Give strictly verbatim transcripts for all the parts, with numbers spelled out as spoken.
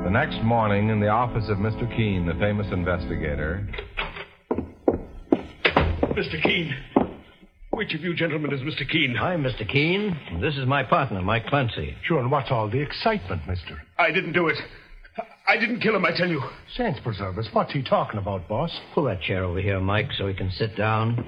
The next morning, in the office of Mister Keene, the famous investigator. Mister Keene. Which of you gentlemen is Mister Keene? I'm Mister Keene. And this is my partner, Mike Clancy. Sure, and what's all the excitement, mister? I didn't do it. I didn't kill him, I tell you. Saints preserve us. What's he talking about, boss? Pull that chair over here, Mike, so he can sit down.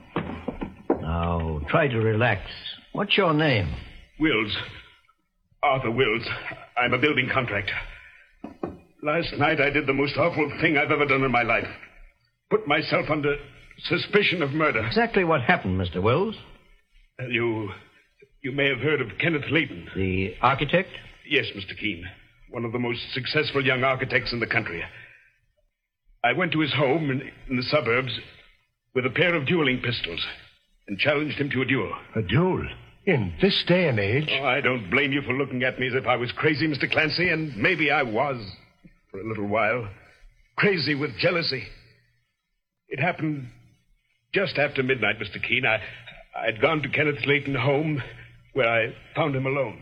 Now, try to relax. What's your name? Wills. Arthur Wills. I'm a building contractor. Last night I did the most awful thing I've ever done in my life. Put myself under suspicion of murder. Exactly what happened, Mister Wills? Uh, you... you may have heard of Kenneth Leighton. The architect? Yes, Mister Keene. One of the most successful young architects in the country. I went to his home in, in the suburbs with a pair of dueling pistols and challenged him to a duel. A duel? In this day and age? Oh, I don't blame you for looking at me as if I was crazy, Mister Clancy, and maybe I was for a little while. Crazy with jealousy. It happened just after midnight, Mister Keene. I, I'd gone to Kenneth Leighton's home where I found him alone.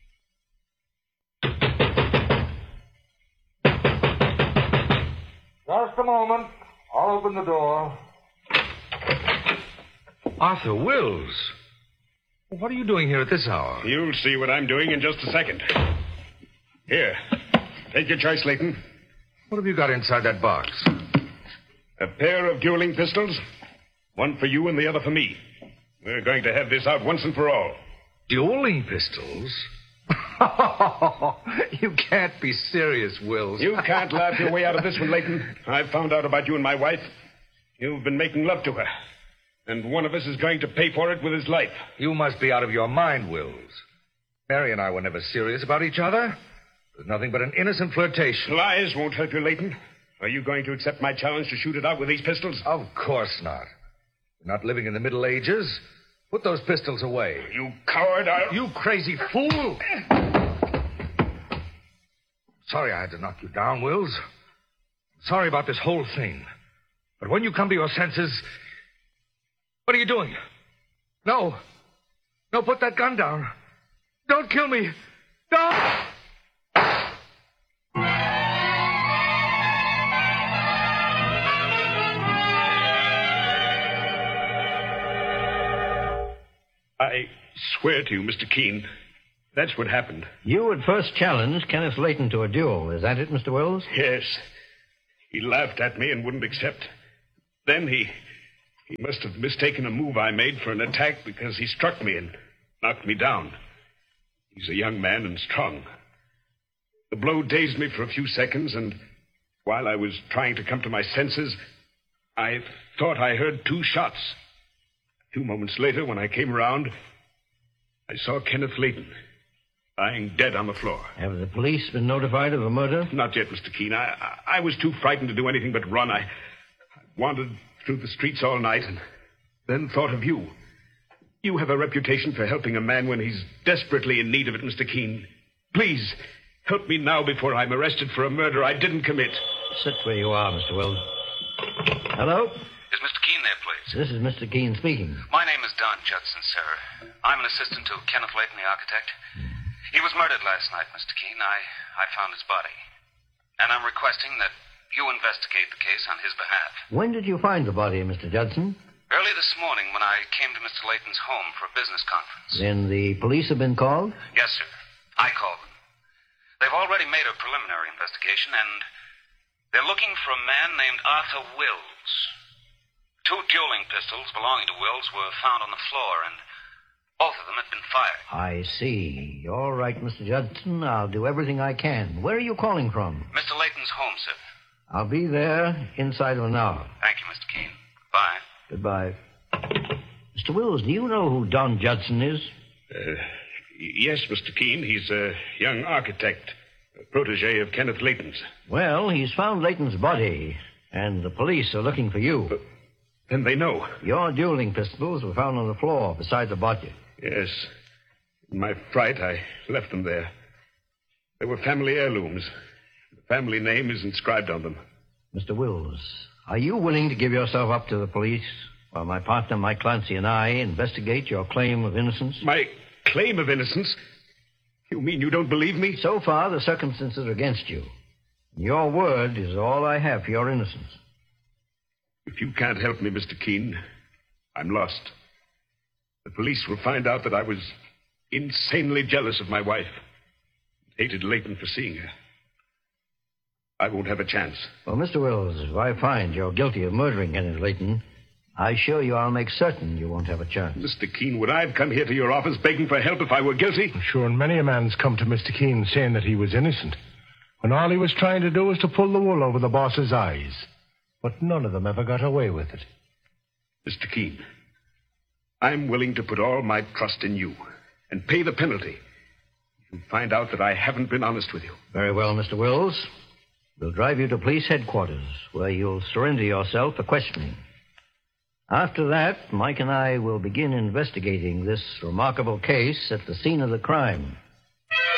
Just a moment. I'll open the door. Arthur Wills. What are you doing here at this hour? You'll see what I'm doing in just a second. Here. Take your choice, Leighton. What have you got inside that box? A pair of dueling pistols. One for you and the other for me. We're going to have this out once and for all. Dueling pistols? You can't be serious, Wills. You can't laugh your way out of this one, Leighton. I've found out about you and my wife. You've been making love to her. And one of us is going to pay for it with his life. You must be out of your mind, Wills. Mary and I were never serious about each other. It was nothing but an innocent flirtation. Lies won't help you, Leighton. Are you going to accept my challenge to shoot it out with these pistols? Of course not. We're not living in the Middle Ages. Put those pistols away. You coward, I'll... You crazy fool! Sorry I had to knock you down, Wills. Sorry about this whole thing. But when you come to your senses... What are you doing? No. No, put that gun down. Don't kill me. Don't! I swear to you, Mister Keene, that's what happened. You had first challenged Kenneth Leighton to a duel. Is that it, Mister Wills? Yes. He laughed at me and wouldn't accept. Then he... he must have mistaken a move I made for an attack because he struck me and knocked me down. He's a young man and strong. The blow dazed me for a few seconds, and while I was trying to come to my senses, I thought I heard two shots. A few moments later, when I came around, I saw Kenneth Leighton lying dead on the floor. Have the police been notified of the murder? Not yet, Mister Keene. I, I, I was too frightened to do anything but run. I, I wandered through the streets all night and then thought of you. You have a reputation for helping a man when he's desperately in need of it, Mister Keene. Please, help me now before I'm arrested for a murder I didn't commit. Sit where you are, Mister Wills. Hello? Is Mister Keene there, please? This is Mister Keene speaking. My name is Don Judson, sir. I'm an assistant to Kenneth Leighton, the architect. He was murdered last night, Mister Keene. I, I found his body. And I'm requesting that you investigate the case on his behalf. When did you find the body, Mister Judson? Early this morning when I came to Mister Leighton's home for a business conference. Then the police have been called? Yes, sir. I called them. They've already made a preliminary investigation, and they're looking for a man named Arthur Wills. Two dueling pistols belonging to Wills were found on the floor, and both of them had been fired. I see. All right, Mister Judson. I'll do everything I can. Where are you calling from? Mister Leighton's home, sir. I'll be there inside of an hour. Thank you, Mister Keene. Bye. Goodbye. Mister Wills, do you know who Don Judson is? Uh, yes, Mister Keene. He's a young architect, a protege of Kenneth Leighton's. Well, he's found Leighton's body, and the police are looking for you. But then they know. Your dueling pistols were found on the floor beside the body. Yes. In my fright, I left them there. They were family heirlooms. The family name is inscribed on them. Mister Wills, are you willing to give yourself up to the police while my partner, Mike Clancy, and I investigate your claim of innocence? My claim of innocence? You mean you don't believe me? So far, the circumstances are against you. Your word is all I have for your innocence. If you can't help me, Mister Keene, I'm lost. The police will find out that I was insanely jealous of my wife. Hated Leighton for seeing her. I won't have a chance. Well, Mister Wills, if I find you're guilty of murdering Kenneth Leighton, I assure you I'll make certain you won't have a chance. Mister Keene, would I have come here to your office begging for help if I were guilty? Sure, and many a man's come to Mister Keene saying that he was innocent, when all he was trying to do was to pull the wool over the boss's eyes. But none of them ever got away with it. Mister Keene, I'm willing to put all my trust in you and pay the penalty if you find out that I haven't been honest with you. Very well, Mister Wills. We'll drive you to police headquarters, where you'll surrender yourself for questioning. After that, Mike and I will begin investigating this remarkable case at the scene of the crime.